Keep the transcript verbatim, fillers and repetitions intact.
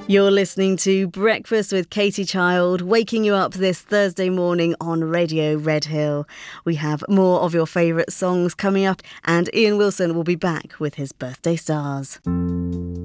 You're listening to Breakfast with Katie Child, waking you up this Thursday morning on Radio Red Hill. We have more of your favourite songs coming up, and Ian Wilson will be back with his birthday stars.